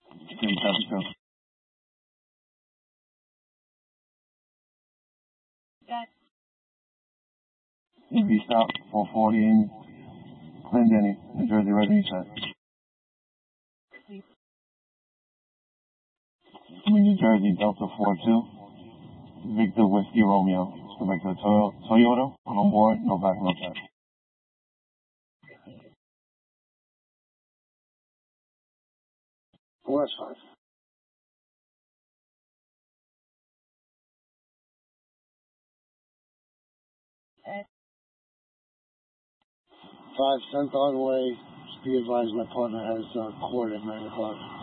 Green traffic go. EV stop 440 in Clendenny, New Jersey, ready set. New Jersey, Delta 42, Victor Whiskey Romeo. Let's go back to the Toyota, on board, no back, no back. Well, that's fine. 5 cents on the way. Just be advised my partner has court at 9 o'clock.